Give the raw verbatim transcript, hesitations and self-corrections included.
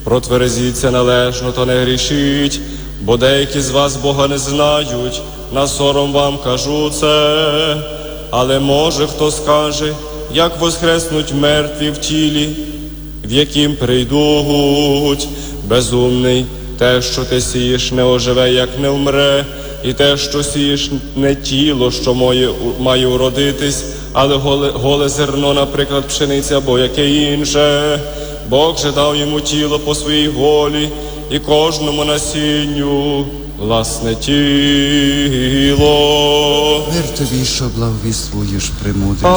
Протверезіться належно, та не грішіть, бо деякі з вас Бога не знають, на сором вам кажу це. Але може хто скаже, як воскреснуть мертві в тілі, в яким прийдуть. Безумний, те, що ти сієш, не оживе, як не вмре, і те, що сієш, не тіло, що має, має уродитись, але голе, голе зерно, наприклад, пшениця або яке інше. Бог же дав йому тіло по своїй волі, і кожному насінню власне тіло. Мир тобі, що благовіствуєш премудрість.